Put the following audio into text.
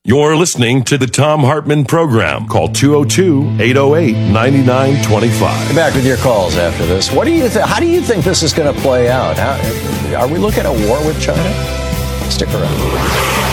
You're listening to the Thom Hartmann Program. Call 202-808-9925. Back with your calls after this. What do you how do you think this is going to play out? Are we looking at a war with China? Stick around.